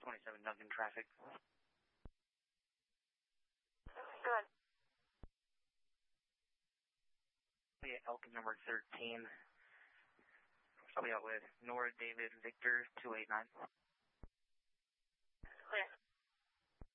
27 Duncan traffic. Good. Yeah, Elkin number 13. I'll be out with Nora David Victor 289. Clear.